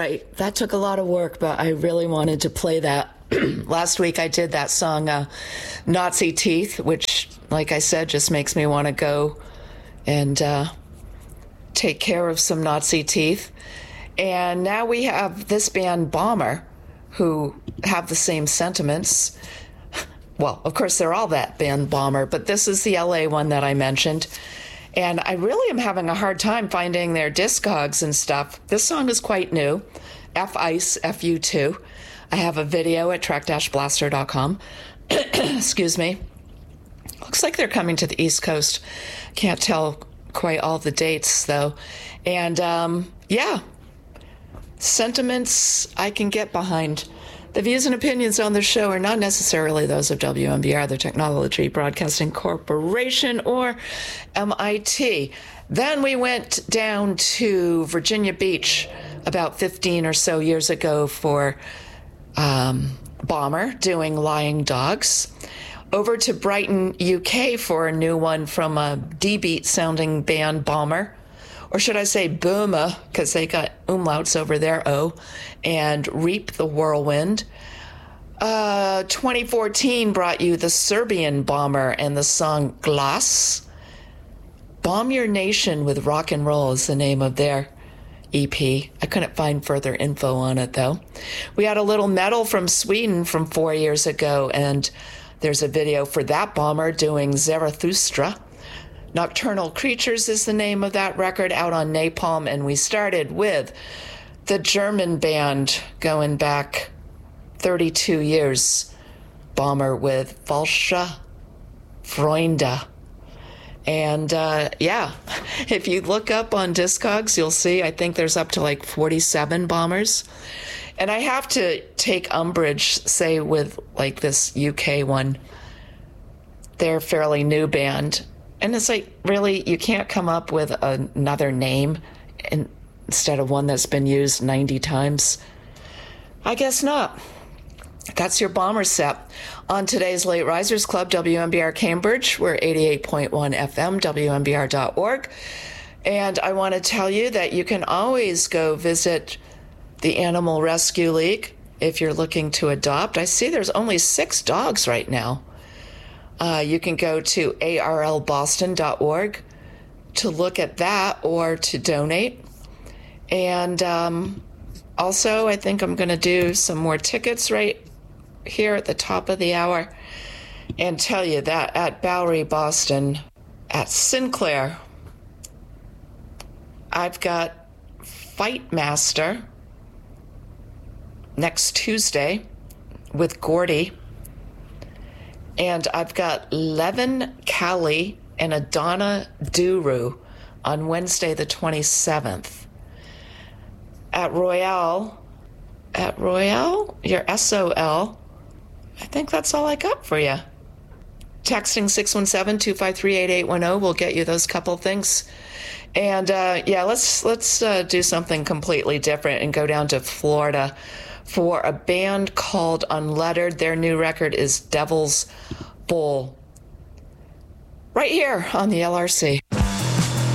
right. That took a lot of work, but I really wanted to play that. Last week I did that song, Nazi Teeth, which, like I said, just makes me want to go and take care of some Nazi teeth. And now we have this band Bomber, who have the same sentiments. Well, of course, they're all that band Bomber, but this is the LA one that I mentioned. And I really am having a hard time finding their Discogs and stuff. This song is quite new. F-Ice, F-U-2. I have a video at track-blaster.com. Excuse me. Looks like they're coming to the East Coast. Can't tell quite all the dates, though. And, yeah. Sentiments I can get behind. The views and opinions on the show are not necessarily those of WMBR, the Technology Broadcasting Corporation, or MIT. Then we went down to Virginia Beach about 15 or so years ago for Bomber doing Lying Dogs. Over to Brighton, UK for a new one from a D-beat sounding band Bomber. Or should I say Boomer, because they got umlauts over their O, and Reap the Whirlwind. 2014 brought you the Serbian Bomber and the song Glas. Bomb Your Nation with Rock and Roll is the name of their EP. I couldn't find further info on it, though. We had a little metal from Sweden from 4 years ago, and there's a video for that Bomber doing Zarathustra. Nocturnal Creatures is the name of that record, out on Napalm, and we started with the German band going back 32 years, Bomber with Falsche Freunde. And yeah, if you look up on Discogs, you'll see I think there's up to like 47 Bombers. And I have to take umbrage, say, with like this UK one. They're a fairly new band. And it's like, really, you can't come up with another name instead of one that's been used 90 times? I guess not. That's your Bomber set. On today's Late Risers Club, WMBR Cambridge, we're 88.1 FM, WMBR.org. And I want to tell you that you can always go visit the Animal Rescue League if you're looking to adopt. I see there's only 6 dogs right now. You can go to arlboston.org to look at that or to donate. And also, I think I'm going to do some more tickets right here at the top of the hour and tell you that at Bowery Boston, at Sinclair, I've got Fight Master next Tuesday with Gordy. And I've got Levin Callie and Adana Duru on Wednesday the 27th. At Royale, your SOL, I think that's all I got for you. Texting 617-253-8810 will get you those couple things. And yeah, let's do something completely different and go down to Florida for a band called Unlettered. Their new record is Devil's Bowl. Right here on the LRC.